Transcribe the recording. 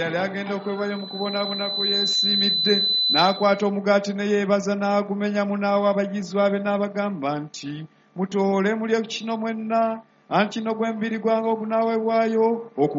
yali agenda okwebayo mu kubonaabona kwe yeesiimidde n'akwata omugaati ne yeebaza n'agumenyamu n'awa abayigirizwa be n'abagamba nti mutoole mulye kino mwenna anti kino gwe mubiri gwange ogunaaweebwayo